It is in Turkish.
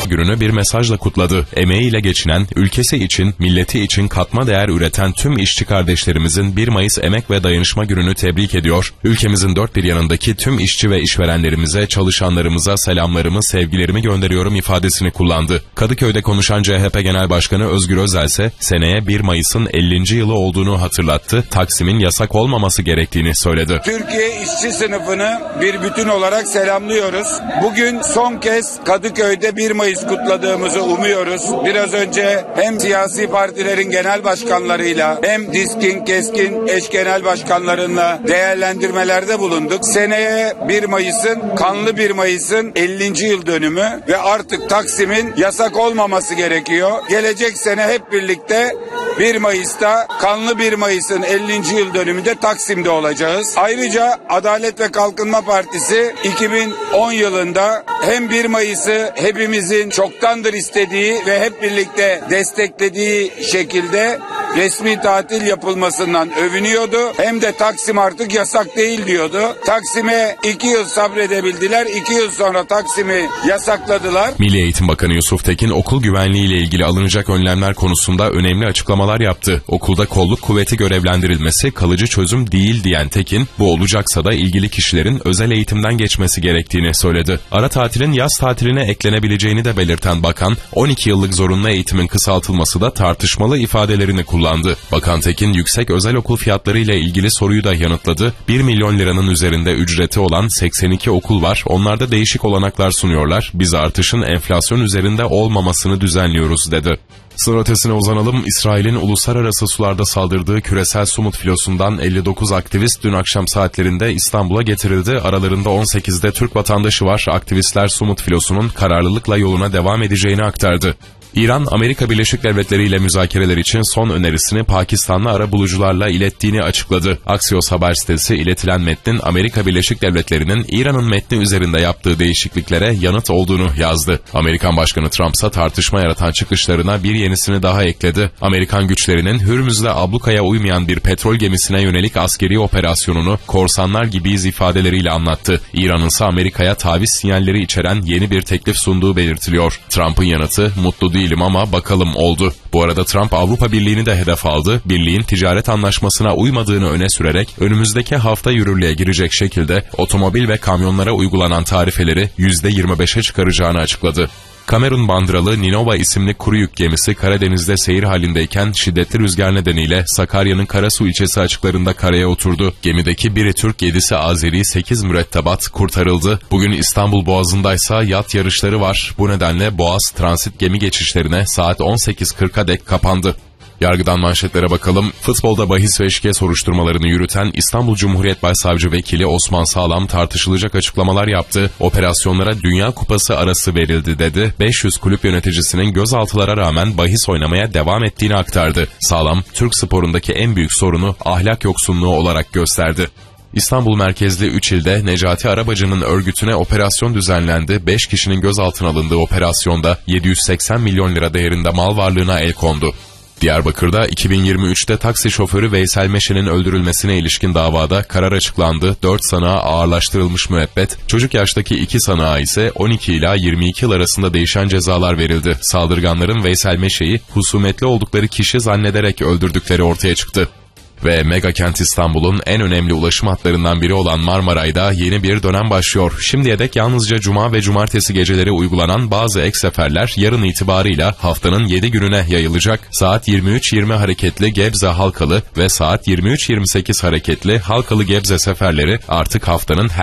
Günü'nü bir mesajla kutladı. Emeğiyle geçinen, ülkesi için, milleti için katma değer üreten tüm işçi kardeşlerimizin 1 Mayıs Emek ve Dayanışma Günü'nü tebrik ediyor. Ülkemizin dört bir yanındaki tüm işçi ve işverenlerimize, çalışanlarımıza selamlarımı, sevgilerimi gönderiyorum ifadesini kullandı. Kadıköy'de konuşan CHP Genel Başkanı Özgür Özel ise seneye 1 Mayıs'ın 50. yılı olduğunu hatırlattı. Taksim'in yasak olmaması gerektiğini söyledi. Türkiye işçi sınıfını bir bütün olarak selamlıyoruz. Bugün son kez Kadıköy'de 1 Mayıs kutladığımızı umuyoruz. Biraz önce hem siyasi partilerin genel başkanlarıyla hem DİSK'in, KESK'in eş genel başkanlarıyla değerlendirmelerde bulunduk. Seneye 1 Mayıs'ın, kanlı 1 Mayıs'ın 50. yıl dönümü ve artık Taksim'in yasak olmaması gerekiyor. Gelecek sene hep birlikte 1 Mayıs'ta, kanlı 1 Mayıs'ın 50. yıl dönümünde Taksim'de olacağız. Ayrıca Adalet ve Kalkınma Partisi 2010 yılında hem 1 Mayıs'ı hepimizin çoktandır istediği ve hep birlikte desteklediği şekilde resmi tatil yapılmasından övünüyordu. Hem de Taksim artık yasak değil diyordu. Taksim'e 2 yıl sabredebildiler. 2 yıl sonra Taksim'i yasakladılar. Milli Eğitim Bakanı Yusuf Tekin okul güvenliği ile ilgili alınacak önlemler konusunda önemli açıklamalar yaptı. Okulda kolluk kuvveti görevlendirilmesi kalıcı çözüm değil diyen Tekin, bu olacaksa da ilgili kişilerin özel eğitimden geçmesi gerektiğini söyledi. Ara tatilin yaz tatiline eklenebileceğini de belirten bakan, 12 yıllık zorunlu eğitimin kısaltılması da tartışmalı ifadelerini kullandı. Bakan Tekin, yüksek özel okul fiyatları ile ilgili soruyu da yanıtladı. 1 milyon liranın üzerinde ücreti olan 82 okul var. Onlarda değişik olanaklar sunuyorlar. Biz artışın enflasyon üzerinde olmamasını düzenliyoruz dedi. Sınır ötesine uzanalım. İsrail'in uluslararası sularda saldırdığı küresel Sumut filosundan 59 aktivist dün akşam saatlerinde İstanbul'a getirildi. Aralarında 18'de Türk vatandaşı var. Aktivistler Sumut filosunun kararlılıkla yoluna devam edeceğini aktardı. İran, Amerika Birleşik Devletleri ile müzakereler için son önerisini Pakistanlı arabulucularla ilettiğini açıkladı. Axios haber sitesi iletilen metnin Amerika Birleşik Devletleri'nin İran'ın metni üzerinde yaptığı değişikliklere yanıt olduğunu yazdı. Amerikan Başkanı Trump ise tartışma yaratan çıkışlarına bir yenisini daha ekledi. Amerikan güçlerinin Hürmüz'de ablukaya uymayan bir petrol gemisine yönelik askeri operasyonunu korsanlar gibiyiz ifadeleriyle anlattı. İran'ın ise Amerika'ya taviz sinyalleri içeren yeni bir teklif sunduğu belirtiliyor. Trump'ın yanıtı mutlu değilim ama bakalım oldu. Bu arada Trump Avrupa Birliği'ni de hedef aldı. Birliğin ticaret anlaşmasına uymadığını öne sürerek önümüzdeki hafta yürürlüğe girecek şekilde otomobil ve kamyonlara uygulanan tarifeleri %25'e çıkaracağını açıkladı. Kamerun bandıralı Ninova isimli kuru yük gemisi Karadeniz'de seyir halindeyken şiddetli rüzgar nedeniyle Sakarya'nın Karasu ilçesi açıklarında karaya oturdu. Gemideki biri Türk, 7'si Azeri, 8 mürettebat kurtarıldı. Bugün İstanbul Boğazı'ndaysa yat yarışları var. Bu nedenle Boğaz transit gemi geçişlerine saat 18.40'a dek kapandı. Yargıdan manşetlere bakalım. Futbolda bahis ve eşkıya soruşturmalarını yürüten İstanbul Cumhuriyet Başsavcı Vekili Osman Sağlam tartışılacak açıklamalar yaptı. Operasyonlara Dünya Kupası arası verildi dedi. 500 kulüp yöneticisinin gözaltılara rağmen bahis oynamaya devam ettiğini aktardı. Sağlam, Türk sporundaki en büyük sorunu ahlak yoksunluğu olarak gösterdi. İstanbul merkezli 3 ilde Necati Arabacı'nın örgütüne operasyon düzenlendi. 5 kişinin gözaltına alındığı operasyonda 780 milyon lira değerinde mal varlığına el kondu. Diyarbakır'da 2023'te taksi şoförü Veysel Meşe'nin öldürülmesine ilişkin davada karar açıklandı. 4 sanığa ağırlaştırılmış müebbet, çocuk yaştaki 2 sanığa ise 12 ila 22 yıl arasında değişen cezalar verildi. Saldırganların Veysel Meşe'yi husumetli oldukları kişi zannederek öldürdükleri ortaya çıktı. Ve mega kent İstanbul'un en önemli ulaşım hatlarından biri olan Marmaray'da yeni bir dönem başlıyor. Şimdiye dek yalnızca cuma ve cumartesi geceleri uygulanan bazı ek seferler yarın itibarıyla haftanın 7 gününe yayılacak. Saat 23.20 hareketli Gebze-Halkalı ve saat 23.28 hareketli Halkalı-Gebze seferleri artık haftanın